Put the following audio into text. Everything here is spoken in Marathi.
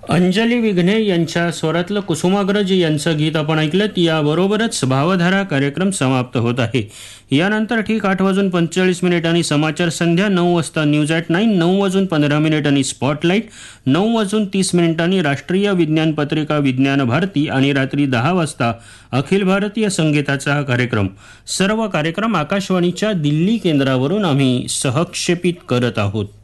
अंजली विघ्ने यांच्या स्वरातलं कुसुमाग्रज यांचं गीत आपण ऐकलं. याबरोबरच भावधारा कार्यक्रम समाप्त होत आहे. यानंतर ठीक 8:45 समाचार संध्या, 9 वाजता न्यूज ॲट 9, 9:15 स्पॉटलाईट, 9:30 राष्ट्रीय विज्ञान पत्रिका विज्ञान भारती आणि रात्री 10 वाजता अखिल भारतीय संगीताचा हा कार्यक्रम. सर्व कार्यक्रम आकाशवाणीच्या दिल्ली केंद्रावरून आम्ही सहक्षेपित करत आहोत.